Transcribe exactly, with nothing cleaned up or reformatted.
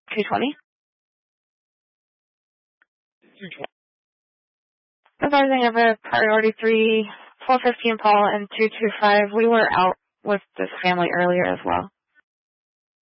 two twenty. Advising of a priority three, four fifteen Paul and two two five. We were out with this family earlier as well.